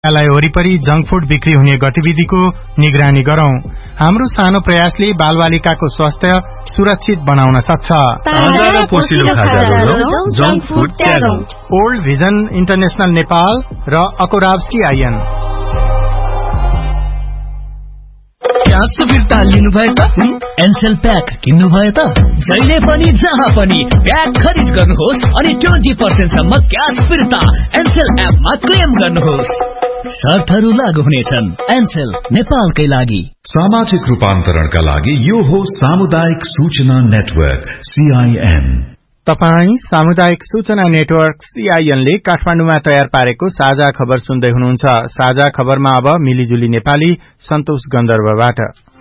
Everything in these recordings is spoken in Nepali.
वरिपरि जंक फूड बिक्री हुने गतिविधिको निगरानी गरौं। हाम्रो सानो प्रयासले बालबालिकाको स्वास्थ्य सुरक्षित बनाउन सक्छ। ओल्ड भिजन इन्टरनेशनल नेपाल र अकोराब CIN। ग्यासको फिर्ता लिनुभयो त? एनसेल प्याक किन्नुभयो त? जहिले पनि जहाँ पनि प्याक खरिद गर्नुहोस् अनि 20% सम्म ग्यास फिर्ता एनसेल एपमा क्लेम गर्नुहोस्। शर्तहरू लागू हुनेछन्। एनसेल नेपालकै लागि। सामाजिक रूपान्तरणका लागि यो हो सामुदायिक सूचना नेटवर्क CIN। तपाई सामुदायिक सूचना नेटवर्क CIN ले काठमाडौँमा तयार पारेको साझा खबर सुन्दै हुनुहुन्छ। साझा खबरमा अब मिलिजुली नेपाली सन्तोष गन्धर्वबाट।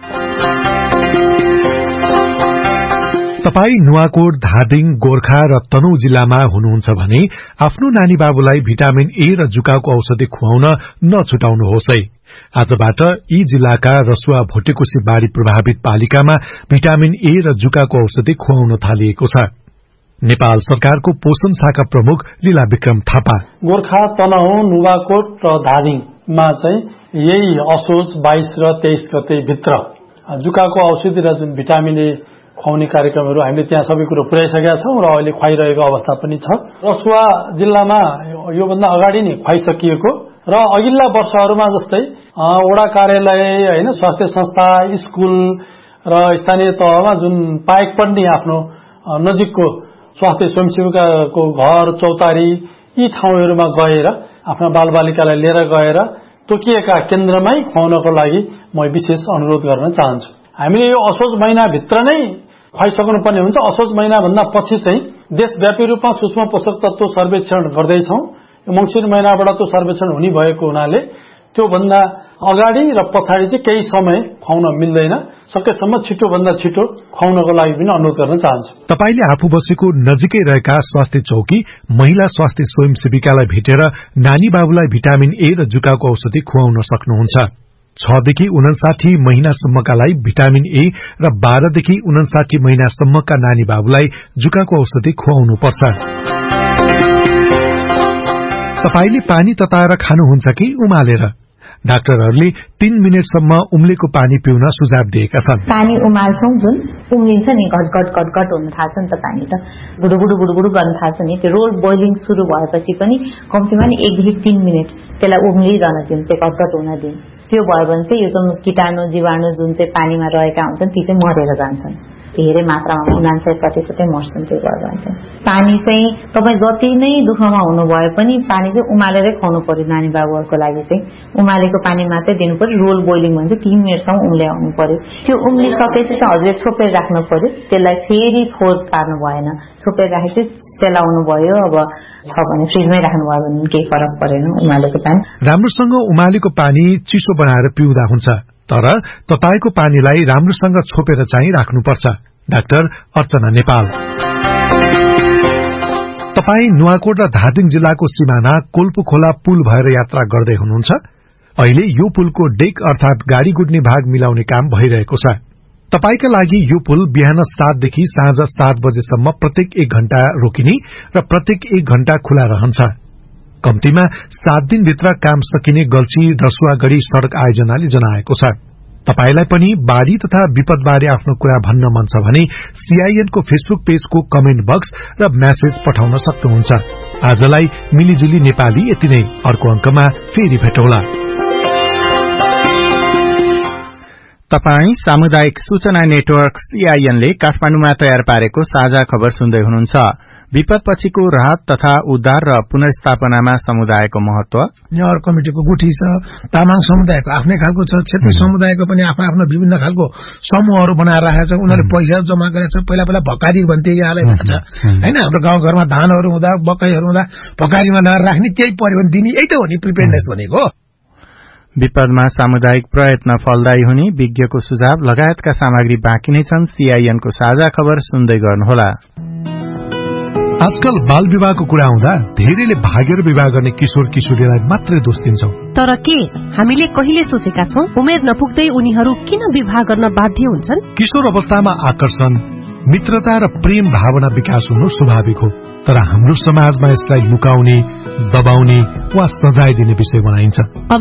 तपाई नुवाकोट, धादिङ, गोर्खा र तनहुँ जिल्लामा हुनुहुन्छ भने आफ्नो नानी बाबुलाई भिटामिन A र जुकाको औषधि खुवाउन नछुटाउनुहोस् है। आजबाट यी जिल्लाका रसुवा भोटेकोशी बाढ़ी प्रभावित पालिकामा भिटामिन A र जुकाको औषधि खुवाउन थालिएको छ। नेपाल सरकारको पोषण शाखा प्रमुख लीला विक्रम थापा। गोर्खा, तनहुँ, नुवाकोट र धादिङमा चाहिँ यही असोज 22 र 23 गते भित्र जुकाको औषधि र जुन भिटामिन A खुवाउने कार्यक्रमहरू हामीले त्यहाँ सबै कुरो पुर्याइसकेका छौं र अहिले खुवाइरहेको अवस्था पनि छ। रसुवा जिल्लामा योभन्दा अगाडि नै खुवाइसकिएको र अघिल्ला वर्षहरूमा जस्तै वडा कार्यालय हैन, स्वास्थ्य संस्था, स्कुल र स्थानीय तहमा जुन पाएक पनि आफ्नो नजिकको स्वास्थ्य स्वयंसेविकाको घर, चौतारी यी ठाउँहरूमा गएर आफ्ना बालबालिकालाई लिएर गएर तोकिएका केन्द्रमै खुवाउनको लागि म विशेष अनुरोध गर्न चाहन्छु। हामीले यो असोज महिनाभित्र नै खुवाइसक्नु पर्ने हुन्छ। असोज महिनाभन्दा पछि चाहिँ देशव्यापी रूपमा सूक्ष्म पोषक तत्व सर्वेक्षण गर्दैछौं। मंसिर महिनाबाट त्यो सर्वेक्षण हुने भएको हुनाले त्यो भन्दा अगाडि र पछाडि चाहिँ केही समय खुवाउन मिल्दैन। सकेसम्म छिटो भन्दा छिटो खुवाउनको लागि पनि अनुरोध गर्न चाहन्छु। तपाईले आफू बसेको नजिकै रहेका स्वास्थ्य चौकी, महिला स्वास्थ्य स्वयंसेविकालाई भेटेर नानी बाबुलाई भिटामिन A र जुकाको औषधि खुवाउन सक्नुहुन्छ। 6 देखि 59 महिनासम्मका लागि भिटामिन A र 12 देखि 59 महिनासम्मका नानी बाबुलाई जुकाको औषधि खुवाउनु पर्छ। तपाईले पानी तताएर खानुहुन्छ कि उमालेर? डाक्टरहरूले 3 मिनेटसम्म उम्लेको पानी पिउन सुझाव दिएका छन्। पानी उमाल्छौं जुन उम्लिन्छ नि, घटघट हुन थाल्छ नि त, पानी त गुडुगुडु गर्न थाल्छ नि। त्यो रोल बोइलिङ सुरु भएपछि पनि कम्तीमा 1 देखि 3 मिनेट त्यसलाई उम्लिरहन दिनु, त्यो घटघट हुन दिनु। त्यो भयो भने चाहिँ यो जुन कीटाणु जीवाणु जुन चाहिँ पानीमा रहेका हुन्छन् ती चाहिँ मरेर जान्छन्। धेरै मात्रामा 99% मर्छन्। त्यो भयो भने चाहिँ पानी चाहिँ तपाई जति नै दुःखमा हुनु भए पनि पानी चाहिँ उमालेरै खुवाउनु पर्यो। नानी बाबुहरूको लागि चाहिँ उमालेको पानी मात्रै दिनु पर्यो। रोल बोइलिङ भन्छ 3 मिनेटसम्म उम्ल्याउनु पर्यो। त्यो उम्लिसकेपछि चाहिँ हजुरले छोपेर राख्नु पर्यो। त्यसलाई फेरि फोहोर पार्नु भएन। छोपेर राखेपछि सेलाउनु भयो। अब छ भने फ्रिजमै राख्नु भयो भने केही फरक परेन उमालेको पानी। राम्रोसँग उमालेको पानी चिसो बनाएर पिउँदा हुन्छ, तर तपाईको पानीलाई राम्रोसँग छोपेर चाहिँ राख्नुपर्छ। डाक्टर अर्चना नेपाल। तपाई नुवाकोट र धादिङ जिल्लाको सिमाना कोल्पु खोला पुल भएर यात्रा गर्दै हुनुहुन्छ। अहिले यो पुलको डेक अर्थात गाडी गुड्ने भाग मिलाउने काम भइरहेको छ। तपाईका लागि यो पुल बिहान 7 देखि साँझ 7 बजेसम्म प्रत्येक 1 घण्टा रोकिने र प्रत्येक 1 घण्टा खुला रहन्छ। कम्तीमा 7 दिनभित्र काम सकिने गल्छी रसुवागढ़ी सड़क आयोजनाले जनाएको छ। तपाईलाई पनि बाढ़ी तथा विपदबारे आफ्नो कुरा भन्न मन छ भने CIN को फेसबुक पेजको कमेन्ट बक्स र मेसेज पठाउन सक्नुहुन्छ। आजलाई मिलिजुली नेपाली यति नै। अर्को अंकमा फेरि भेटौला। तपाई सामुदायिक सूचना नेटवर्क CIN ले काठमाडौँमा तयार पारेको साझा खबर सुन्दै हुनुहुन्छ। विपदपछिको राहत तथा उद्धार र पुनर्स्थापनामा समुदायको महत्व। नेवार कमिटिको गुठी छ, तामाङ समुदायको आफ्नै खालको छ, क्षेत्रीय समुदायको पनि आफ्नो विभिन्न खालको समूहहरू बनाएर राखेका छ। उनीहरूले पैसा जम्मा गरेका छ। पहिला भकारी भन्थे, यहाँलाई थाहा छ हैन? हाम्रो गाउँघरमा धानहरू हुँदा मकैहरू हुँदा भकारीमा ल्याएर राख्ने, त्यही पर्यो भने दिने, यही त हो नि प्रिपेयरनेस भनेको। विपदमा सामुदायिक प्रयत्न फलदायी हुने, विज्ञको सुझाव लगायतका सामग्री बाँकी नै छन्। CIN को साझा खबर सुन्दै गर्नुहोला। आजकल बाल विवाहको कुरा आउँदा धेरैले भागेर विवाह गर्ने किशोर किशोरीलाई मात्रै दोष दिन्छौं। तर के हामीले कहिले सोचेका छौं उमेर नपुग्दै उनीहरू किन विवाह गर्न बाध्य हुन्छन्? किशोर अवस्थामा आकर्षण, मित्रता र प्रेम भावना विकास हुनु स्वाभाविक हो, तर हाम्रो समाजमा यसलाई लुकाउने, दबाउने वा सजाय दिने विषय बनाइन्छ।